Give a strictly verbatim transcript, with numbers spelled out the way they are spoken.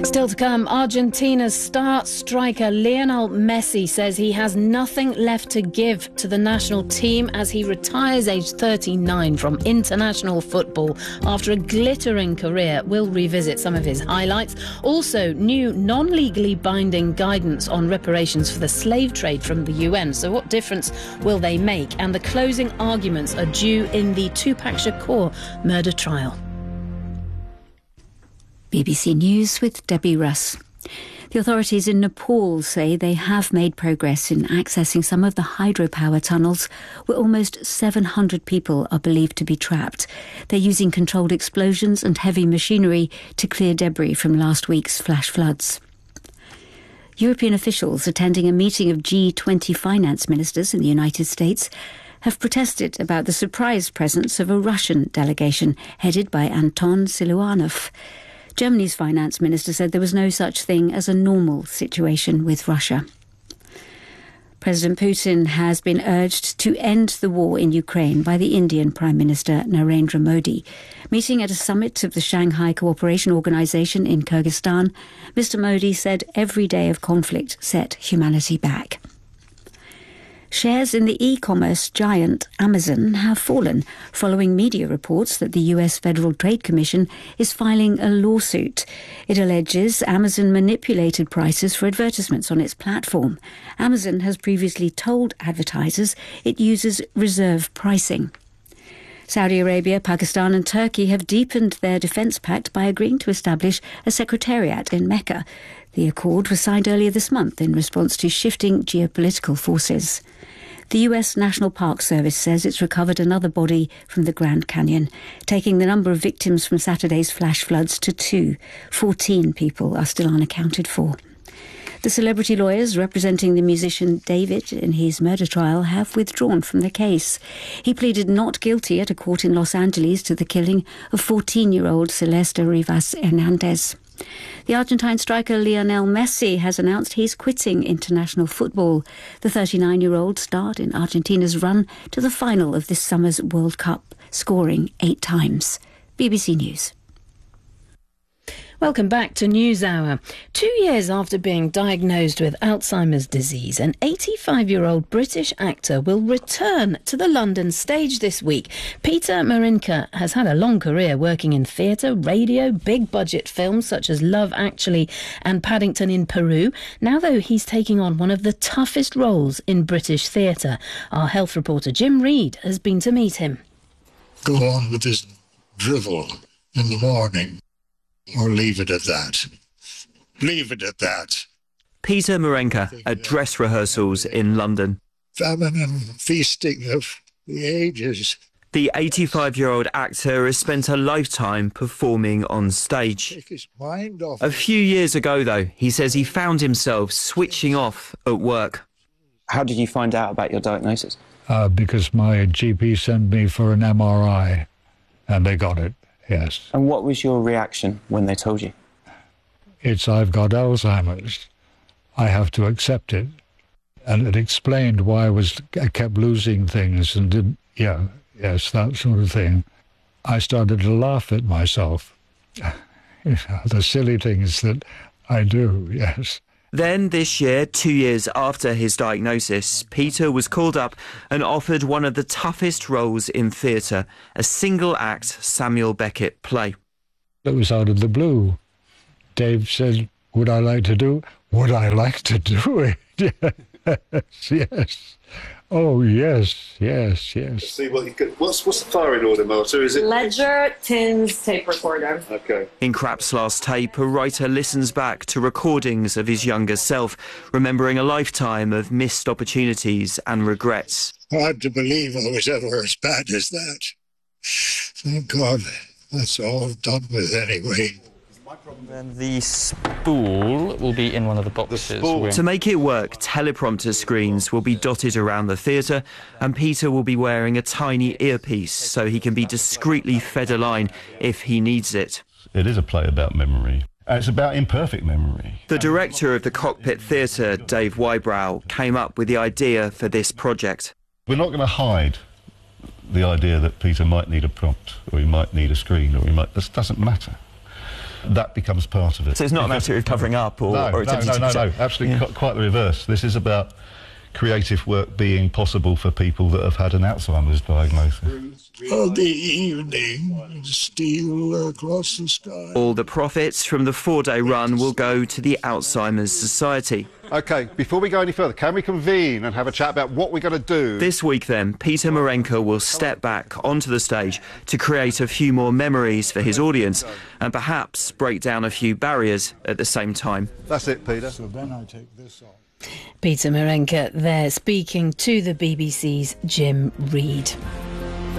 Still to come, Argentina's star striker Lionel Messi says he has nothing left to give to the national team as he retires aged thirty-nine from international football after a glittering career. We'll revisit some of his highlights. Also, new non-legally binding guidance on reparations for the slave trade from the U N. So what difference will they make? And the closing arguments are due in the Tupac Shakur murder trial. B B C News with Debbie Russ. The authorities in Nepal say they have made progress in accessing some of the hydropower tunnels where almost seven hundred people are believed to be trapped. They're using controlled explosions and heavy machinery to clear debris from last week's flash floods. European officials attending a meeting of G twenty finance ministers in the United States have protested about the surprise presence of a Russian delegation headed by Anton Siluanov. Germany's finance minister said there was no such thing as a normal situation with Russia. President Putin has been urged to end the war in Ukraine by the Indian Prime Minister Narendra Modi. Meeting at a summit of the Shanghai Cooperation Organization in Kyrgyzstan, Mister Modi said every day of conflict set humanity back. Shares in the e-commerce giant Amazon have fallen following media reports that the U S Federal Trade Commission is filing a lawsuit. It alleges Amazon manipulated prices for advertisements on its platform. Amazon has previously told advertisers it uses reserve pricing. Saudi Arabia, Pakistan and Turkey have deepened their defence pact by agreeing to establish a secretariat in Mecca. The accord was signed earlier this month in response to shifting geopolitical forces. The U S National Park Service says it's recovered another body from the Grand Canyon, taking the number of victims from Saturday's flash floods to two. Fourteen people are still unaccounted for. The celebrity lawyers representing the musician David in his murder trial have withdrawn from the case. He pleaded not guilty at a court in Los Angeles to the killing of fourteen-year-old Celeste Rivas Hernandez. The Argentine striker Lionel Messi has announced he's quitting international football. The thirty-nine-year-old starred in Argentina's run to the final of this summer's World Cup, scoring eight times. B B C News. Welcome back to NewsHour. Two years after being diagnosed with Alzheimer's disease, an eighty-five-year-old British actor will return to the London stage this week. Peter Marinka has had a long career working in theatre, radio, big-budget films such as Love Actually and Paddington in Peru. Now, though, he's taking on one of the toughest roles in British theatre. Our health reporter Jim Reid has been to meet him. Go on with this drivel in the morning. Or leave it at that. Leave it at that. Peter Marinka at dress rehearsals in London. Famine and feasting of the ages. The eighty-five-year-old actor has spent a lifetime performing on stage. Take his mind off. A few years ago, though, he says he found himself switching off at work. How did you find out about your diagnosis? Uh, because my G P sent me for an M R I, and they got it. Yes. And what was your reaction when they told you? It's I've got Alzheimer's. I have to accept it. And it explained why I was I kept losing things and didn't, yeah, yes, that sort of thing. I started to laugh at myself. You know, the silly things that I do, yes. Then this year, two years after his diagnosis, Peter was called up and offered one of the toughest roles in theatre, a single-act Samuel Beckett play. It was out of the blue. Dave said, would I like to do? Would I like to do it? Yes, yes. Oh, yes, yes, yes. See what you could, what's what's the firing order, Marta? Is it Ledger, Tins, tape recorder? Okay. In Krapp's last tape, a writer listens back to recordings of his younger self, remembering a lifetime of missed opportunities and regrets. Hard to believe I was ever as bad as that. Thank God, that's all done with anyway. Then the spool will be in one of the boxes. The to make it work, teleprompter screens will be dotted around the theatre, and Peter will be wearing a tiny earpiece so he can be discreetly fed a line if he needs it. It is a play about memory. It's about imperfect memory. The director of the Cockpit Theatre, Dave Wybrow, came up with the idea for this project. We're not going to hide the idea that Peter might need a prompt, or he might need a screen, or he might... This doesn't matter. that becomes part of it. So it's not because a matter of covering up or, no, or no, attempting no, no, to... no, absolutely Yeah. qu- quite the reverse. This is about creative work being possible for people that have had an Alzheimer's diagnosis. Of the evening, steel across the sky. All the profits from the four-day run will go to the Alzheimer's Society. OK, before we go any further, can we convene and have a chat about what we're going to do? This week, then, Peter Marenka will step back onto the stage to create a few more memories for his audience and perhaps break down a few barriers at the same time. That's it, Peter. So then I take this off. Peter Marenka there speaking to the B B C's Jim Reid.